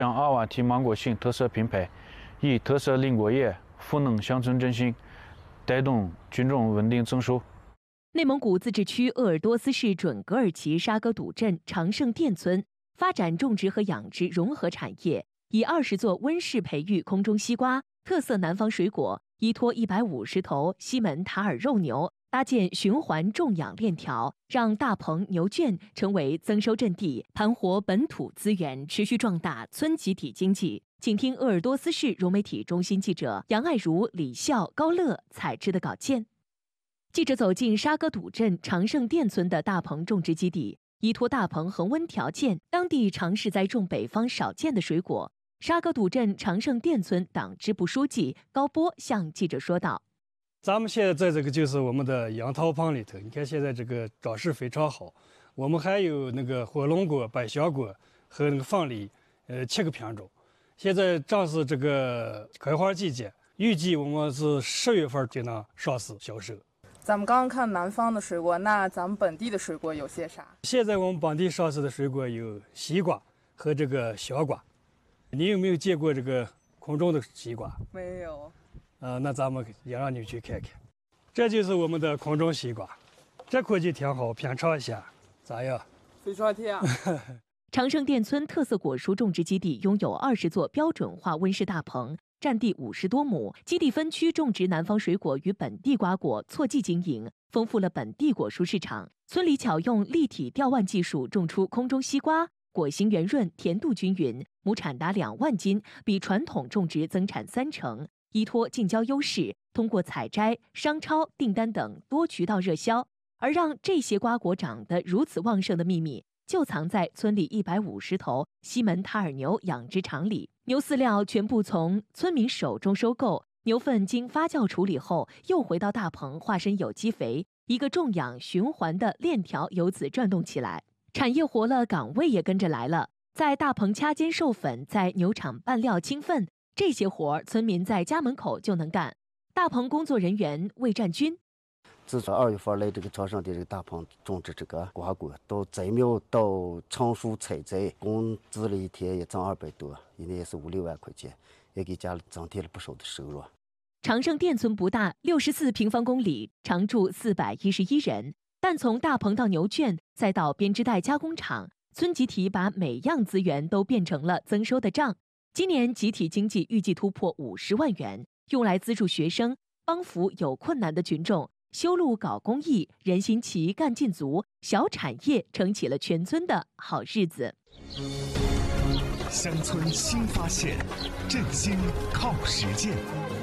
让阿瓦提芒果杏特色品牌以特色林果业赋能乡村振兴，带动群众稳定增收。 内蒙古自治区鄂尔多斯市准格尔旗沙格堵镇长盛店村发展种植和养殖融合产业，以20座温室培育空中西瓜、特色南方水果，依托150头西门塔尔肉牛，搭建循环种养链条，让大棚牛圈成为增收阵地，盘活本土资源，持续壮大村集体经济。请听鄂尔多斯市融媒体中心记者杨爱如、李笑、高乐采制的稿件。记者走进沙格堵镇长盛店村的大棚种植基地，依托大棚恒温条件，当地尝试栽种北方少见的水果。沙格堵镇长盛店村党支部书记高波向记者说道：“ 咱们现在在这个就是我们的杨桃棚里头，你看现在这个长势非常好。我们还有那个火龙果、百香果和那个凤梨，7个品种。现在正是这个开花季节，预计我们是10月份就能上市销售。” 咱们刚刚看南方的水果，那咱们本地的水果有些啥？ 现在我们本地上市的水果有西瓜和这个香瓜。你有没有见过这个空中的西瓜？ 没有。 那咱们也让你去看看。这就是我们的空中西瓜，这口就挺好，品尝一下，咋样？ 非常甜。 长盛店村特色果蔬种植基地拥有20座标准化温室大棚，占地50多亩，基地分区种植南方水果与本地瓜果错季经营，丰富了本地果蔬市场。村里巧用立体吊腕技术种出空中西瓜，果形圆润，甜度均匀，亩产达2万斤，比传统种植增产30%。依托近郊优势，通过采摘、商超、订单等多渠道热销。而让这些瓜果长得如此旺盛的秘密，就藏在村里150头西门塔尔牛养殖场里。牛饲料全部从村民手中收购，牛粪经发酵处理后，又回到大棚化身有机肥，一个种养循环的链条由此转动起来。产业活了，岗位也跟着来了，在大棚掐尖授粉，在牛场拌料清粪，这些活儿村民在家门口就能干。大棚工作人员魏占军。 自从2月份来这个长盛的这个大棚种植这个瓜果，到摘苗到成熟采摘，工资了一天也挣200多，一年也是5-6万块钱，也给家里增添了不少的收入。 长盛店村不大，64平方公里，常住411人。但从大棚到牛圈，再到编织袋加工厂，村集体把每样资源都变成了增收的账。今年集体经济预计突破50万元，用来资助学生，帮扶有困难的群众。修路搞公益，人心齐干劲足，小产业撑起了全村的好日子。 乡村新发现，振兴靠实践。